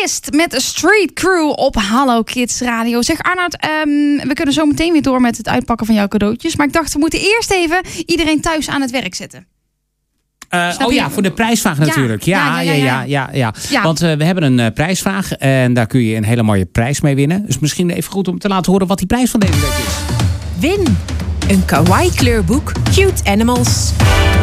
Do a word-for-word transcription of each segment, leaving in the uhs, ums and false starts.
Twist met Street Crew op Hallo Kids Radio. Zeg Arnoud, um, we kunnen zo meteen weer door met het uitpakken van jouw cadeautjes. Maar ik dacht, we moeten eerst even iedereen thuis aan het werk zetten. Uh, oh ja, voor de prijsvraag natuurlijk. Ja, ja, ja. ja, ja, ja, ja. ja. Want uh, we hebben een uh, prijsvraag en daar kun je een hele mooie prijs mee winnen. Dus misschien even goed om te laten horen wat die prijs van deze week is. Win een kawaii kleurboek Cute Animals.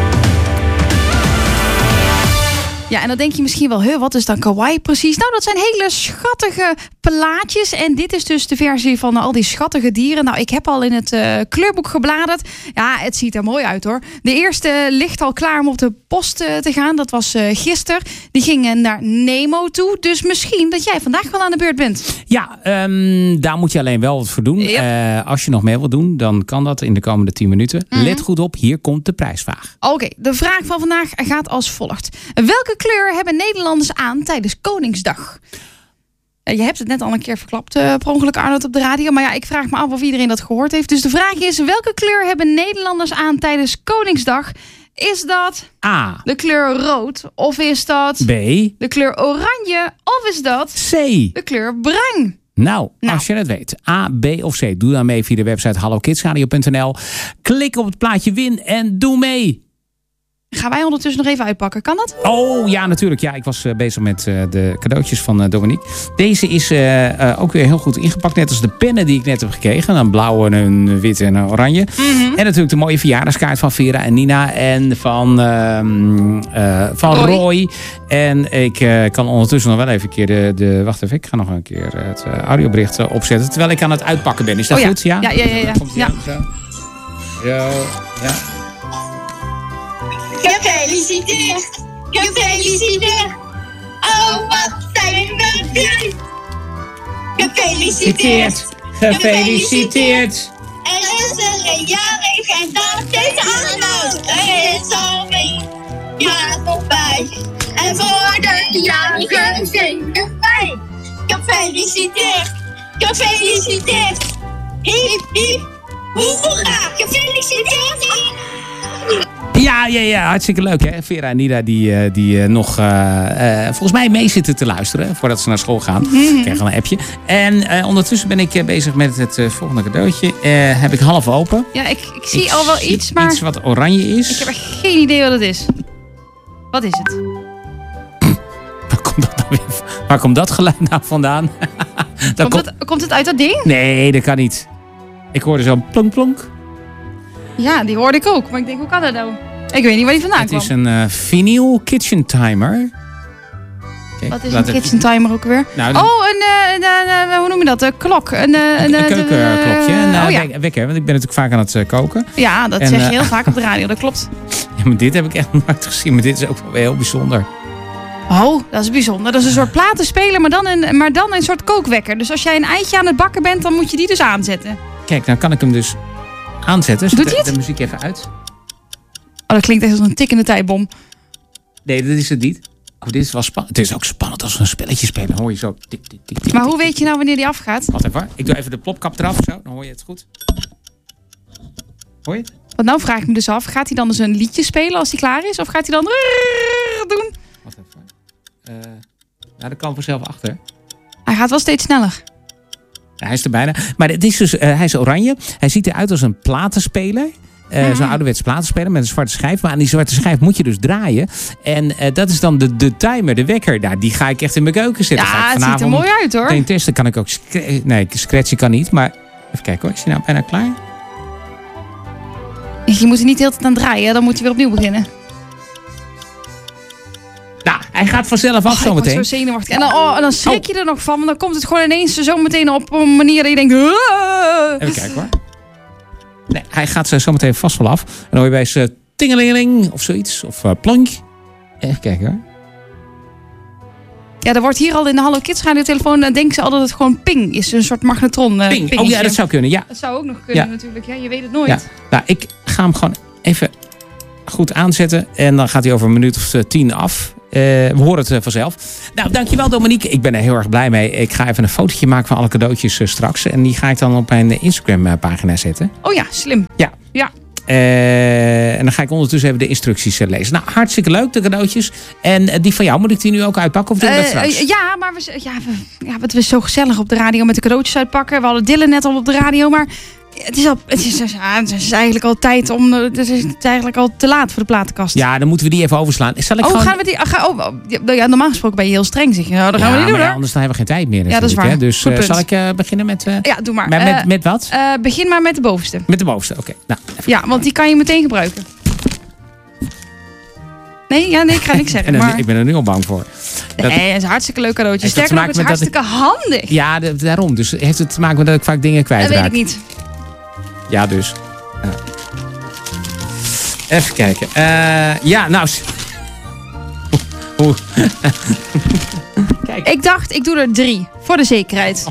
Ja, en dan denk je misschien wel, huh, wat is dan kawaii precies? Nou, dat zijn hele schattige plaatjes. En dit is dus de versie van al die schattige dieren. Nou, ik heb al in het uh, kleurboek gebladerd. Ja, het ziet er mooi uit hoor. De eerste ligt al klaar om op de post uh, te gaan. Dat was uh, gisteren. Die ging uh, naar Nemo toe. Dus misschien dat jij vandaag wel aan de beurt bent. Ja, um, daar moet je alleen wel wat voor doen. Yep. Uh, als je nog mee wilt doen, dan kan dat in de komende tien minuten. Mm-hmm. Let goed op, hier komt de prijsvraag. Oké, okay, de vraag van vandaag gaat als volgt. Welke kleur hebben Nederlanders aan tijdens Koningsdag? Je hebt het net al een keer verklapt, uh, per ongeluk Arnold op de radio. Maar ja, ik vraag me af of iedereen dat gehoord heeft. Dus de vraag is, welke kleur hebben Nederlanders aan tijdens Koningsdag? Is dat A, de kleur rood? Of is dat B, de kleur oranje? Of is dat C, de kleur bruin? Nou, nou, als je het weet, A, B of C, doe dan mee via de website hallo kids radio punt n l. Klik op het plaatje win en doe mee. Gaan wij ondertussen nog even uitpakken, kan dat? Oh ja, natuurlijk. Ja, ik was uh, bezig met uh, de cadeautjes van uh, Dominique. Deze is uh, uh, ook weer heel goed ingepakt. Net als de pennen die ik net heb gekregen. Een blauwe, een witte en een oranje. Mm-hmm. En natuurlijk de mooie verjaardagskaart van Vera en Nina. En van, uh, uh, van Roy. Roy. En ik uh, kan ondertussen nog wel even een keer de... de wacht even, ik ga nog een keer het uh, audiobericht uh, opzetten. Terwijl ik aan het uitpakken ben. Is dat oh, ja. goed? Ja, ja, ja. ja, ja. Komt ie ja. Uit, zo. Zo, ja. Gefeliciteerd, gefeliciteerd, oh wat zijn we blij. Gefeliciteerd, gefeliciteerd. Er is een jarig en dat is Arnoud. Er is alweer jaar voorbij. En voor de jarigen zingen wij. Gefeliciteerd, gefeliciteerd. Hiep, hiep, hoera, gefeliciteerd. Ja, ja, ja, hartstikke leuk hè. Vera en Nida die, die uh, nog uh, uh, volgens mij mee zitten te luisteren voordat ze naar school gaan. Mm-hmm. Ik krijg al een appje. En uh, ondertussen ben ik uh, bezig met het uh, volgende cadeautje. Uh, heb ik half open. Ja, ik, ik zie ik al wel iets, maar... Iets wat oranje is. Ik heb echt geen idee wat het is. Wat is het? Waar komt dat, nou weer, waar komt dat geluid nou vandaan? komt, komt... Het, komt het uit dat ding? Nee, dat kan niet. Ik hoorde zo plonk plonk. Ja, die hoorde ik ook. Maar ik denk, hoe kan dat nou? Ik weet niet waar die vandaan het kwam. Het is een uh, vinyl kitchen timer. Kijk, wat is een kitchen het... timer ook weer? Nou, de... Oh, een, uh, uh, uh, hoe noem je dat? Een klok. Een, uh, een, een keukenklokje. Een uh, oh, ja. wekker, want ik ben natuurlijk vaak aan het uh, koken. Ja, dat en, zeg je uh, heel vaak op de radio. Dat klopt. Ja, maar dit heb ik echt nooit gezien. Maar dit is ook wel heel bijzonder. Oh, dat is bijzonder. Dat is een soort platenspeler, maar dan een, maar dan een soort kookwekker. Dus als jij een eitje aan het bakken bent, dan moet je die dus aanzetten. Kijk, dan kan ik hem dus aanzetten. Doet hij het? De muziek even uit. Oh, dat klinkt echt als een tikkende tijdbom. Nee, dat is het niet. Oh, dit is wel spannend. Het is ook spannend als we een spelletje spelen. Dan hoor je zo... Tik, tik, tik, tik, maar hoe weet je nou wanneer die afgaat? Wacht even. Ik doe even de plopkap eraf. Zo, dan hoor je het goed. Hoor je het? Want nou vraag ik me dus af. Gaat hij dan dus een liedje spelen als hij klaar is? Of gaat hij dan doen? Wacht even. Uh, nou, dat kan vanzelf achter. Hij gaat wel steeds sneller. Ja, hij is er bijna. Maar het is dus, uh, hij is oranje. Hij ziet eruit als een platenspeler. Uh, mm-hmm. Zo'n ouderwets platenspeler met een zwarte schijf. Maar aan die zwarte schijf moet je dus draaien. En uh, dat is dan de, de timer, de wekker. Nou, die ga ik echt in mijn keuken zetten. Ja, het ziet er mooi uit hoor. Geen testen kan ik ook... Scr- nee, scratchen kan niet. Maar even kijken hoor. Is hij nou bijna klaar? Je moet er niet de hele tijd aan draaien. Dan moet je weer opnieuw beginnen. Nou, hij gaat vanzelf af oh, zometeen. Ik word zo zenuwachtig. En dan, oh, en dan schrik je er nog van. Want dan komt het gewoon ineens zo meteen op een manier dat je denkt... Aah! Even kijken hoor. Nee, hij gaat zo meteen vast wel af. En dan hoor je bij zijn tingelingeling of zoiets. Of uh, plonk. Even kijken hoor. Ja, er wordt hier al in de Hallo Kids radiotelefoon... dan denken ze al dat het gewoon ping is. Een soort magnetron. Uh, ping. Oh ja, dat zou kunnen, ja. Dat zou ook nog kunnen ja. natuurlijk. Ja, je weet het nooit. Ja. Nou, ik ga hem gewoon even goed aanzetten. En dan gaat hij over een minuut of tien af. Uh, we horen het uh, vanzelf. Nou, dankjewel Dominique. Ik ben er heel erg blij mee. Ik ga even een fotootje maken van alle cadeautjes uh, straks. En die ga ik dan op mijn Instagram uh, pagina zetten. Oh ja, slim. Ja. Ja. Uh, en dan ga ik ondertussen even de instructies uh, lezen. Nou, hartstikke leuk, de cadeautjes. En uh, die van jou, moet ik die nu ook uitpakken? Of doen we dat straks? Uh, ja, maar we, ja, we, ja, het was zo gezellig op de radio met de cadeautjes uitpakken. We hadden Dylan net al op de radio, maar het is, al, het is, ja, het is eigenlijk al tijd om... Het is, het is eigenlijk al te laat voor de platenkast. Ja, dan moeten we die even overslaan. Zal ik oh, gewoon... gaan we die... Ga, oh, ja, normaal gesproken ben je heel streng, zeg je. Nou, dat gaan ja, we niet doen, maar hoor. anders dan hebben we geen tijd meer. Ja, dat is waar. Hè? Dus uh, punt. zal ik uh, beginnen met... Uh, ja, doe maar. Met, met, uh, met wat? Uh, begin maar met de bovenste. Met de bovenste, oké. Okay. Nou, ja, want die kan je meteen gebruiken. Nee, ja, nee, ik ga niks zeggen. en dan, maar... Ik ben er nu al bang voor. Nee, dat is een hartstikke leuk cadeautje. Sterker nog, het is hartstikke ik... handig. Ja, de, daarom. Dus heeft het te maken met dat ik vaak dingen kwijtraak? Dat weet ik niet. Ja, dus. Ja. Even kijken. Uh, ja, nou... Kijk. Ik dacht, ik doe er drie. Voor de zekerheid.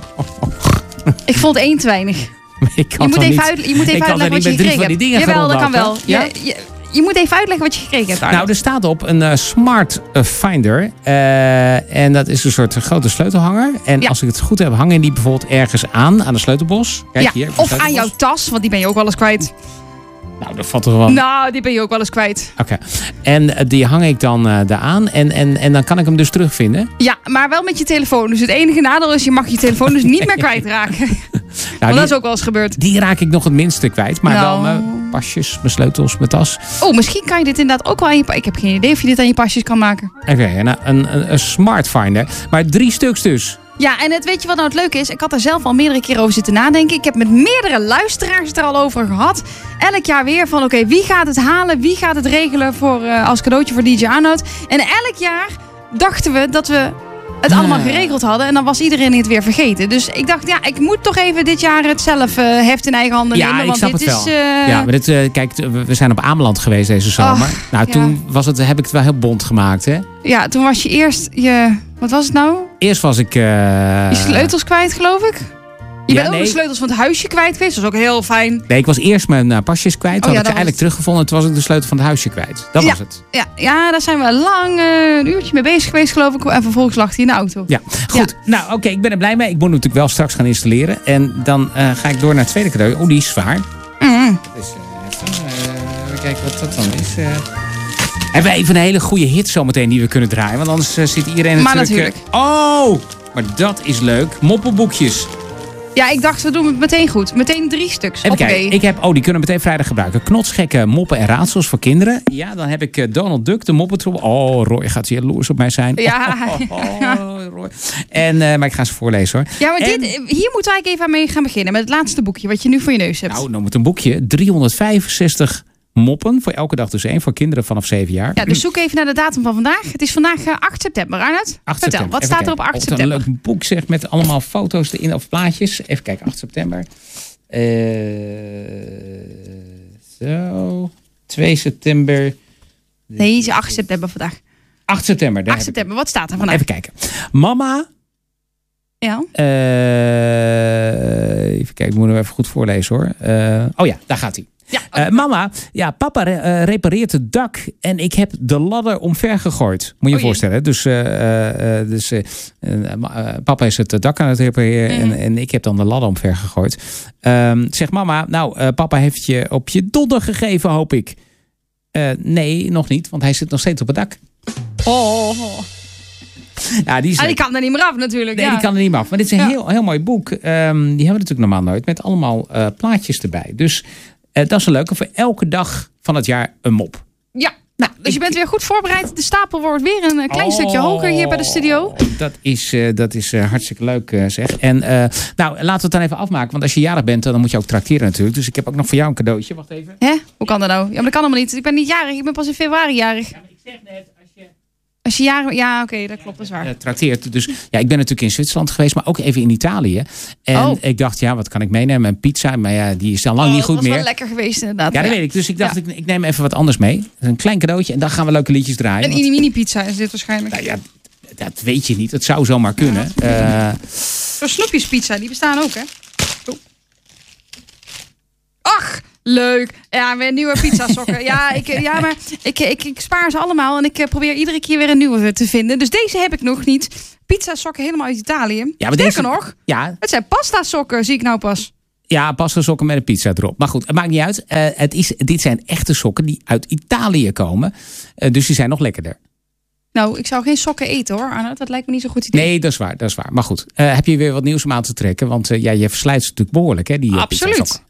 Ik vond één te weinig. Ik kan je, moet even niet, uit, je moet even uitleggen wat je gekregen hebt. Jawel, dat kan wel. Ja? Je, je, je moet even uitleggen wat je gekregen hebt. Arnold. Nou, er staat op een uh, Smart Finder. Uh, en dat is een soort grote sleutelhanger. En ja. als ik het goed heb, hangen die bijvoorbeeld ergens aan, aan de sleutelbos. Kijk ja, hier. Of aan jouw tas, want die ben je ook wel eens kwijt. Nou, dat valt er gewoon... Nou, die ben je ook wel eens kwijt. Oké. Okay. En uh, die hang ik dan uh, daaraan. En, en, en dan kan ik hem dus terugvinden? Ja, maar wel met je telefoon. Dus het enige nadeel is, je mag je telefoon dus niet meer kwijtraken. Nou, Want dat is ook wel eens gebeurd. Die raak ik nog het minste kwijt. Maar nou. wel mijn pasjes, mijn sleutels, mijn tas. Oh, misschien kan je dit inderdaad ook wel aan je... Ik heb geen idee of je dit aan je pasjes kan maken. Oké, okay, een, een, een Smart Finder. Maar drie stuks dus. Ja, en het, weet je wat nou het leuke is? Ik had er zelf al meerdere keren over zitten nadenken. Ik heb met meerdere luisteraars het er al over gehad. Elk jaar weer van, oké, okay, wie gaat het halen? Wie gaat het regelen voor, uh, als cadeautje voor D J Arnold? En elk jaar dachten we dat we het ah. allemaal geregeld hadden. En dan was iedereen het weer vergeten. Dus ik dacht, ja, ik moet toch even dit jaar het zelf uh, heft in eigen handen ja, nemen. Want ik snap dit het wel. is... Uh... Ja, maar dit, uh, kijk, we zijn op Ameland geweest deze zomer. Oh, nou, toen ja. was het, heb ik het wel heel bont gemaakt, hè? Ja, toen was je eerst je... Wat was het nou? Eerst was ik... Uh... Je sleutels kwijt, geloof ik? Je ja, bent ook nee. de sleutels van het huisje kwijt geweest. Dat is ook heel fijn. Nee, ik was eerst mijn uh, pasjes kwijt. Toen oh, had ja, ik ze eigenlijk teruggevonden. Toen was ik de sleutel van het huisje kwijt. Dat ja, was het. Ja, ja, daar zijn we lang uh, een uurtje mee bezig geweest, geloof ik. En vervolgens lag hij in de auto. Ja, goed. Ja. Nou, oké, okay, ik ben er blij mee. Ik moet natuurlijk wel straks gaan installeren. En dan uh, ga ik door naar het tweede cadeau. Oh, die is zwaar. Mm. Dat is, uh, uh, even kijken wat dat dan is. Uh, hebben we even een hele goede hit zometeen die we kunnen draaien. Want anders uh, zit iedereen maar natuurlijk... natuurlijk. Uh, oh, maar dat is leuk. Moppenboekjes. Ja, ik dacht, we doen het meteen goed. Meteen drie stuks. Even kijken. Ik heb, oh, die kunnen we meteen vrijdag gebruiken. Knotsgekke moppen en raadsels voor kinderen. Ja, dan heb ik uh, Donald Duck, de moppentrommel. Oh, Roy gaat jaloers op mij zijn. Ja. Oh, oh, oh, Roy. En, uh, maar ik ga ze voorlezen, hoor. Ja, maar en, dit, hier moeten we eigenlijk even mee gaan beginnen. Met het laatste boekje wat je nu voor je neus hebt. Nou, noem het een boekje. driehonderdvijfenzestig moppen. Voor elke dag dus één. Voor kinderen vanaf zeven jaar. Ja, dus zoek even naar de datum van vandaag. Het is vandaag uh, acht september. Arnold, vertel, september. wat even staat er op acht kijken. september? Een leuk boek zeg, met allemaal foto's erin of plaatjes. Even kijken, acht september. Uh, zo. twee september. Nee, het is acht september vandaag. acht september. acht september, wat staat er vandaag? Even kijken. Mama. Ja. Uh, even kijken, ik moet hem even goed voorlezen hoor. Uh, oh ja, daar gaat hij. Ja, okay. uh, mama, ja, papa re- uh, repareert het dak en ik heb de ladder omver gegooid. Moet je je oh, voorstellen. Dus, uh, uh, dus uh, uh, papa is het dak aan het repareren mm. en, en ik heb dan de ladder omver gegooid. Um, zeg mama, nou, uh, papa heeft je op je donder gegeven, hoop ik. Uh, nee, nog niet, want hij zit nog steeds op het dak. Oh. Ja, die, is ah, die kan er niet meer af natuurlijk. Nee, ja. die kan er niet meer af. Maar dit is een ja. heel, heel mooi boek. Um, die hebben we natuurlijk normaal nooit. Met allemaal uh, plaatjes erbij. Dus uh, dat is een leuke. Voor elke dag van het jaar een mop. Ja, nou, dus ik, je bent weer goed voorbereid. De stapel wordt weer een klein oh, stukje hoger hier bij de studio. Dat is, uh, dat is uh, hartstikke leuk uh, zeg. En uh, nou, laten we het dan even afmaken. Want als je jarig bent, dan moet je ook trakteren natuurlijk. Dus ik heb ook nog voor jou een cadeautje. Wacht even. Hè? Hoe kan dat nou? Ja, maar dat kan allemaal niet. Ik ben niet jarig. Ik ben pas in februari jarig. Ja, maar ik zeg net... Als je jaren... Ja, oké, okay, dat klopt, dat is waar. Uh, trakteert. Dus ja, ik ben natuurlijk in Zwitserland geweest, maar ook even in Italië. En oh. ik dacht, ja, wat kan ik meenemen? Een pizza, maar ja, die is dan lang oh, niet goed meer. Dat was wel lekker geweest inderdaad. Ja, dat ja. weet ik. Dus ik dacht, ja. ik, ik neem even wat anders mee. Een klein cadeautje en dan gaan we leuke liedjes draaien. Een want... mini pizza is dit waarschijnlijk. Nou, ja, dat weet je niet. Dat zou zomaar kunnen. Ja. Uh... Zo'n snoepjespizza, die bestaan ook, hè? Oh. Ach! Leuk. Ja, met nieuwe pizzasokken. ja, ik, ja, maar ik, ik, ik spaar ze allemaal en ik probeer iedere keer weer een nieuwe te vinden. Dus deze heb ik nog niet. Pizzasokken helemaal uit Italië. Ja, maar Sterker deze... nog, ja. het zijn pasta sokken, zie ik nou pas. Ja, passen sokken met een pizza erop. Maar goed, het maakt niet uit. Uh, het is, dit zijn echte sokken die uit Italië komen. Uh, dus die zijn nog lekkerder. Nou, ik zou geen sokken eten hoor, Arno. Dat lijkt me niet zo'n goed idee. Nee, dat is waar. Dat is waar. Maar goed, uh, heb je weer wat nieuws om aan te trekken? Want uh, ja, je verslijt ze natuurlijk behoorlijk, hè? Die, Absoluut.